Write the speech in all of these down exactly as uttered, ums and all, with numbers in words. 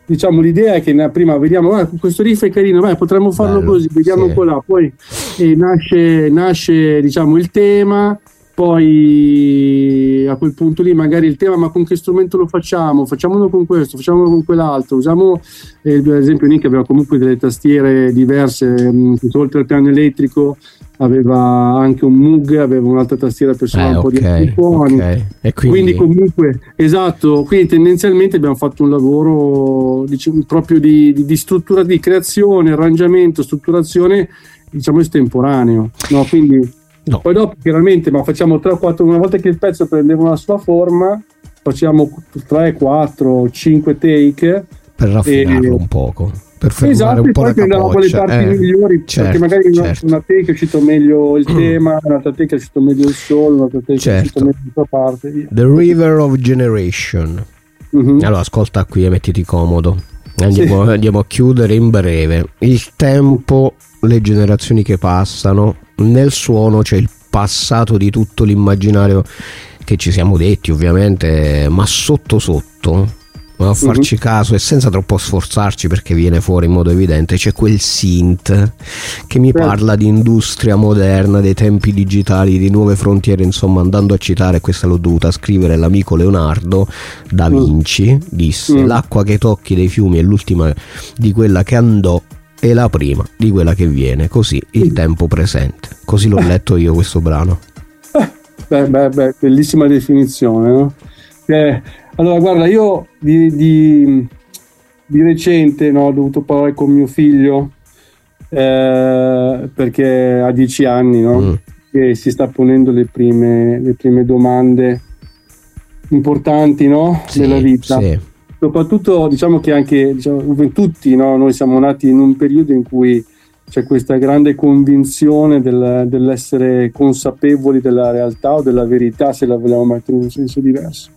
diciamo l'idea è che prima vediamo ah, questo riff è carino, vai, potremmo farlo bello, così, vediamo sì. Qua, poi e nasce, nasce diciamo il tema, poi a quel punto lì magari il tema, ma con che strumento lo facciamo? Facciamolo con questo, facciamolo con quell'altro, usiamo eh, ad esempio Nick aveva comunque delle tastiere diverse, mh, oltre al piano elettrico aveva anche un Moog, aveva un'altra tastiera per suonare eh, un po' okay, di suoni, okay. E quindi... quindi comunque esatto, quindi tendenzialmente abbiamo fatto un lavoro diciamo, proprio di, di, di struttura, di creazione, arrangiamento, strutturazione diciamo estemporaneo, no? Quindi no. Poi dopo chiaramente ma facciamo tre o quattro, una volta che il pezzo prendeva una sua forma facciamo tre, quattro, cinque take per raffinarlo e... un poco, per fermare esatto, un po' la capoccia. Esatto, le parti eh, migliori, certo, perché magari certo. una, una take è uscito meglio il tema, un'altra take è uscito meglio il solo, un'altra take certo. è uscito meglio la sua parte. Via. The River of Generation. Mm-hmm. Allora ascolta qui e mettiti comodo. Andiamo, sì. andiamo a chiudere in breve. Il tempo, le generazioni che passano, nel suono c'è il passato di tutto l'immaginario che ci siamo detti ovviamente, ma sotto sotto a farci uh-huh. caso e senza troppo sforzarci perché viene fuori in modo evidente c'è quel synth che mi certo. parla di industria moderna, dei tempi digitali, di nuove frontiere, insomma andando a citare, questa l'ho dovuta scrivere, l'amico Leonardo da Vinci uh-huh. disse uh-huh. l'acqua che tocchi dei fiumi è l'ultima di quella che andò e la prima di quella che viene, così il tempo presente, così l'ho letto io questo brano. Beh, beh, beh, bellissima definizione, no? Eh, allora guarda, io di, di, di recente no, ho dovuto parlare con mio figlio eh, perché ha dieci anni, no? Mm. E si sta ponendo le prime, le prime domande importanti, no? Sì, della vita. Sì. Soprattutto diciamo che anche diciamo, tutti no? Noi siamo nati in un periodo in cui c'è questa grande convinzione del, dell'essere consapevoli della realtà o della verità, se la vogliamo mettere in un senso diverso.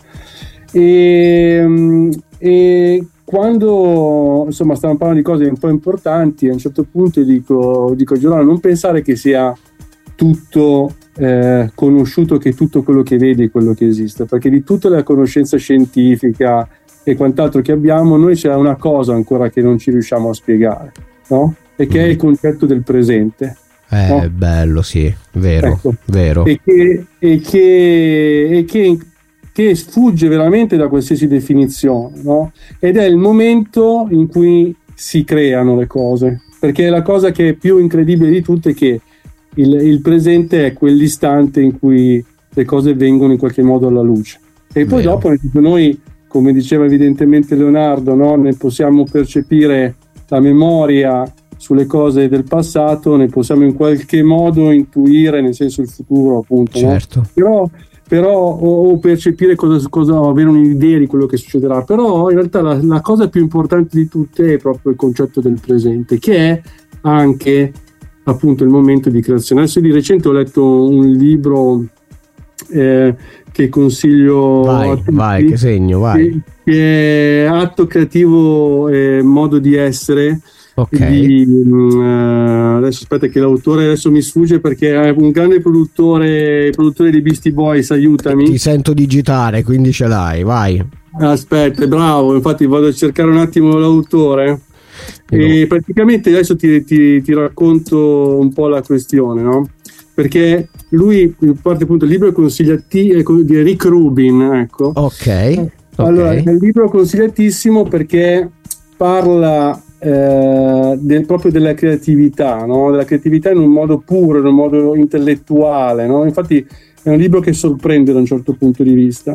E, e quando insomma stavamo parlando di cose un po' importanti, a un certo punto dico, dico Giovanna, non pensare che sia tutto eh, conosciuto, che tutto quello che vedi è quello che esiste, perché di tutta la conoscenza scientifica e quant'altro che abbiamo, noi c'è una cosa ancora che non ci riusciamo a spiegare, no? E che mm. è il concetto del presente. Eh, no? Bello, sì, vero, ecco. vero. E che, e che, e che che sfugge veramente da qualsiasi definizione, no? Ed è il momento in cui si creano le cose, perché la cosa che è più incredibile di tutto è che il, il presente è quell'istante in cui le cose vengono in qualche modo alla luce e poi Vero. dopo noi, come diceva evidentemente Leonardo, no? Ne possiamo percepire la memoria sulle cose del passato, ne possiamo in qualche modo intuire, nel senso il futuro appunto, certo. no? Però però o, o percepire cosa, cosa avere un'idea di quello che succederà, però in realtà la, la cosa più importante di tutte è proprio il concetto del presente, che è anche appunto il momento di creazione. Adesso di recente ho letto un libro eh, che consiglio vai, a tutti, vai, che segno, vai. Che, che è Atto Creativo eh, Modo di Essere. Okay. Di, uh, adesso aspetta che l'autore adesso mi sfugge perché è un grande produttore produttore di Beastie Boys, aiutami. Ti sento digitare, quindi ce l'hai, vai. Aspetta, bravo, infatti vado a cercare un attimo l'autore e no. praticamente adesso ti, ti, ti racconto un po' la questione, no? Perché lui parte appunto il libro consigliati di Rick Rubin, ecco. Ok. Allora, okay. il libro consigliatissimo perché parla Eh, del, proprio della creatività, no? Della creatività in un modo puro, in un modo intellettuale, no? Infatti è un libro che sorprende da un certo punto di vista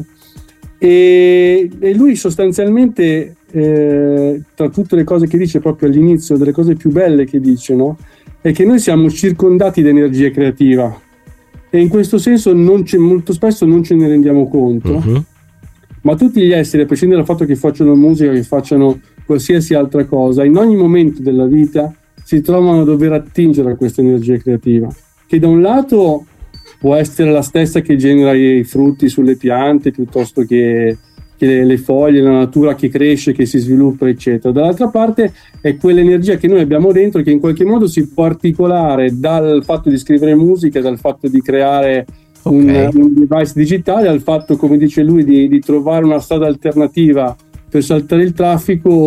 e, e lui sostanzialmente eh, tra tutte le cose che dice proprio all'inizio, delle cose più belle che dice, no? È che noi siamo circondati da energia creativa e in questo senso non c'è, molto spesso non ce ne rendiamo conto, uh-huh. ma tutti gli esseri, a prescindere dal fatto che facciano musica, che facciano qualsiasi altra cosa, in ogni momento della vita si trovano a dover attingere a questa energia creativa, che da un lato può essere la stessa che genera i frutti sulle piante piuttosto che, che le, le foglie, la natura che cresce, che si sviluppa, eccetera. Dall'altra parte è quell'energia che noi abbiamo dentro che in qualche modo si può articolare dal fatto di scrivere musica, dal fatto di creare okay. un, un device digitale, al fatto, come dice lui, di, di trovare una strada alternativa per saltare il traffico